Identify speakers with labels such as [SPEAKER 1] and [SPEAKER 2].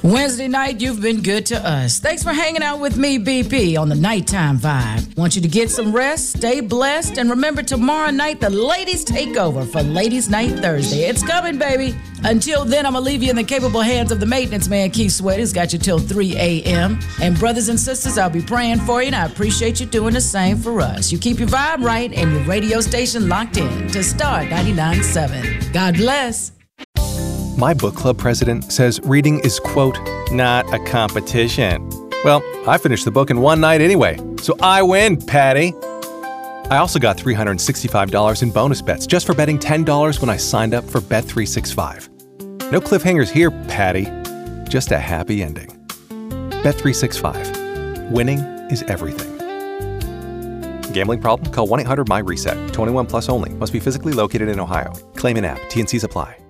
[SPEAKER 1] Wednesday night, you've been good to us. Thanks for hanging out with me, BP, on the Nighttime Vibe. Want you to get some rest, stay blessed, and remember tomorrow night, the ladies take over for Ladies Night Thursday. It's coming, baby. Until then, I'm going to leave you in the capable hands of the maintenance man, Keith Sweat, who's got you till 3 a.m. And brothers and sisters, I'll be praying for you, and I appreciate you doing the same for us. You keep your vibe right and your radio station locked in to Star 99.7. God bless.
[SPEAKER 2] My book club president says reading is, quote, not a competition. Well, I finished the book in one night anyway, so I win, Patty. I also got $365 in bonus bets just for betting $10 when I signed up for Bet365. No cliffhangers here, Patty. Just a happy ending. Bet365. Winning is everything. Gambling problem? Call 1-800-MY-RESET. 21 plus only. Must be physically located in Ohio. Claim in app. T&Cs apply.